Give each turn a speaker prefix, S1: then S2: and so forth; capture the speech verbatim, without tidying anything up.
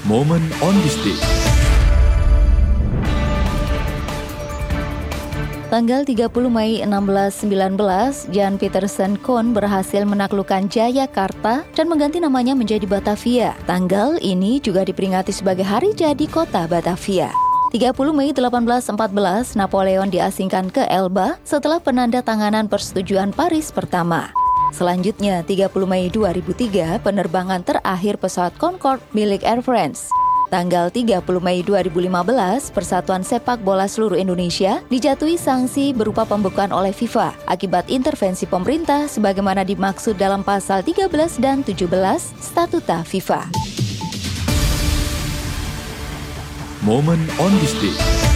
S1: Moment on this day.
S2: Tanggal tiga puluh Mei enam belas sembilan belas, Jan Pieterszoon Koen berhasil menaklukkan Jayakarta dan mengganti namanya menjadi Batavia. Tanggal ini juga diperingati sebagai hari jadi kota Batavia. tiga puluh Mei delapan belas empat belas, Napoleon diasingkan ke Elba setelah penandatanganan persetujuan Paris pertama. Selanjutnya, tiga puluh Mei dua ribu tiga, penerbangan terakhir pesawat Concorde milik Air France. Tanggal tiga puluh Mei dua ribu lima belas, Persatuan Sepak Bola Seluruh Indonesia dijatuhi sanksi berupa pembekuan oleh FIFA akibat intervensi pemerintah sebagaimana dimaksud dalam pasal tiga belas dan tujuh belas Statuta FIFA.
S1: Moment on this day.